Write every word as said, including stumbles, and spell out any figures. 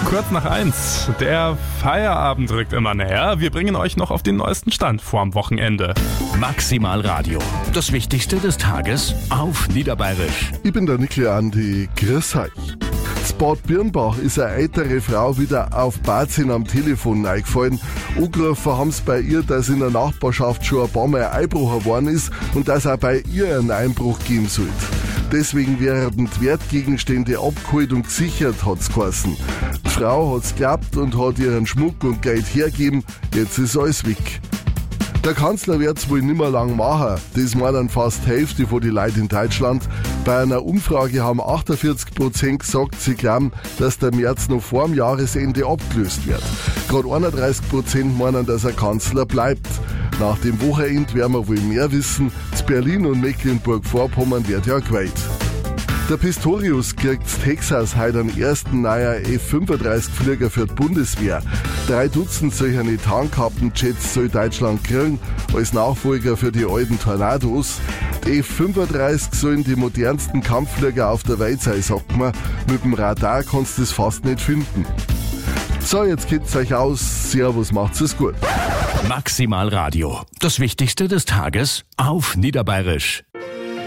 Kurz nach eins. Der Feierabend rückt immer näher. Wir bringen euch noch auf den neuesten Stand vorm Wochenende. Maximal Radio. Das Wichtigste des Tages auf Niederbayerisch. Ich bin der Nikli Andi. Grüß euch. In Bad Birnbach ist eine ältere Frau wieder auf Bazin am Telefon eingefallen. Angerufen haben sie bei ihr, dass in der Nachbarschaft schon ein paar Mal ein Einbruch geworden ist und dass auch bei ihr einen Einbruch geben sollte. Deswegen werden die Wertgegenstände abgeholt und gesichert, hat's geheißen. Die Frau hat's geglaubt und hat ihren Schmuck und Geld hergegeben. Jetzt ist alles weg. Der Kanzler wird's wohl nimmer lang machen. Das meinen fast die Hälfte von den Leuten in Deutschland. Bei einer Umfrage haben achtundvierzig Prozent gesagt, sie glauben, dass der März noch vor dem Jahresende abgelöst wird. Gerade einunddreißig Prozent meinen, dass er Kanzler bleibt. Nach dem Wochenende werden wir wohl mehr wissen. Zu Berlin und Mecklenburg-Vorpommern wird ja gewählt. Der Pistorius kriegt Texas heute einen ersten neuen F fünfunddreißig Flieger für die Bundeswehr. Drei Dutzend solcher Tarnkappenjets soll Deutschland kriegen, als Nachfolger für die alten Tornados. Die F fünfunddreißig sollen die modernsten Kampfflieger auf der Welt sein, sagt man. Mit dem Radar kannst du das fast nicht finden. So, jetzt kennt's euch aus. Servus, macht's es gut. Maximal Radio. Das Wichtigste des Tages auf Niederbayerisch.